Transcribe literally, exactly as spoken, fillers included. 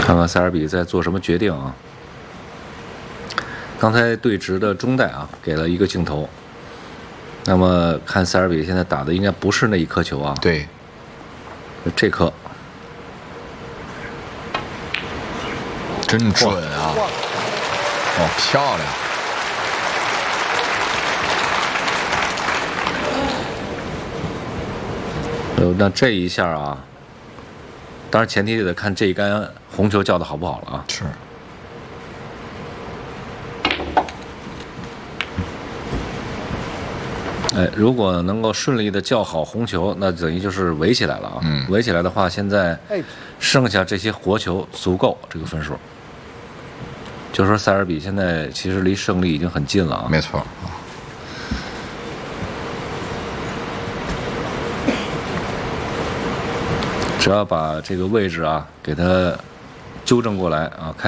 看看塞尔比在做什么决定啊？刚才对直的中带啊，给了一个镜头。那么看塞尔比现在打的应该不是那一颗球啊， 对， 这颗真准啊！哦，漂亮！ 呃，那这一下啊，当然前提得看这一杆红球叫的好不好了啊。 是。 哎，如果能够顺利的叫好红球，那等于就是围起来了啊。 嗯， 围起来的话，现在剩下这些活球足够这个分数。就说塞尔比现在其实离胜利已经很近了啊。 没错。 只要把这个位置啊给它纠正过来啊，看。